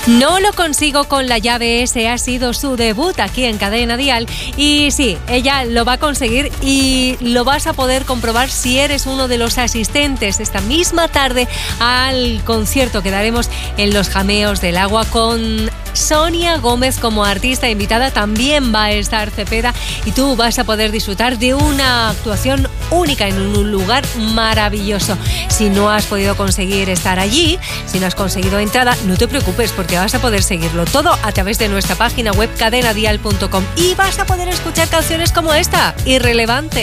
No lo consigo con la llave, ese ha sido su debut aquí en Cadena Dial. Y sí, ella lo va a conseguir y lo vas a poder comprobar si eres uno de los asistentes esta misma tarde al concierto que daremos en Los Jameos del Agua con Sonia Gómez como artista invitada. También va a estar Cepeda y tú vas a poder disfrutar de una actuación única en un lugar maravilloso. Si no has podido conseguir estar allí, si no has conseguido entrada, no te preocupes porque vas a poder seguirlo todo a través de nuestra página web cadenadial.com y vas a poder escuchar canciones como esta, Irrelevante.